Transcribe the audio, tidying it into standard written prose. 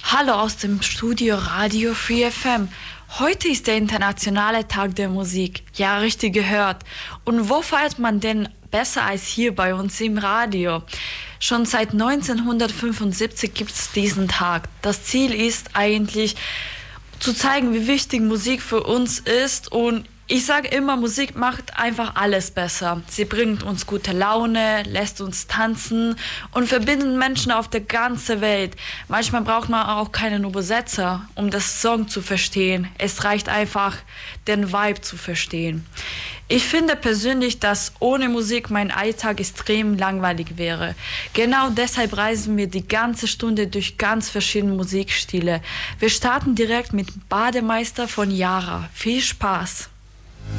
Hallo aus dem Studio Radio Free FM. Heute ist der internationale Tag der Musik. Ja, richtig gehört. Und wo feiert man denn besser als hier bei uns im Radio? Schon seit 1975 gibt es diesen Tag. Das Ziel ist eigentlich, zu zeigen, wie wichtig Musik für uns ist, und ich sage immer, Musik macht einfach alles besser. Sie bringt uns gute Laune, lässt uns tanzen und verbindet Menschen auf der ganzen Welt. Manchmal braucht man auch keinen Übersetzer, um das Song zu verstehen. Es reicht einfach, den Vibe zu verstehen. Ich finde persönlich, dass ohne Musik mein Alltag extrem langweilig wäre. Genau deshalb reisen wir die ganze Stunde durch ganz verschiedene Musikstile. Wir starten direkt mit Bademeister von Yara. Viel Spaß!